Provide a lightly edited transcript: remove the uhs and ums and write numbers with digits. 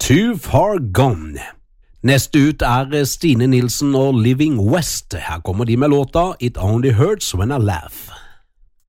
Too Far Gone. Neste ut Stine Nilsen og Living West. Her kommer de med låta It Only Hurts When I Laugh.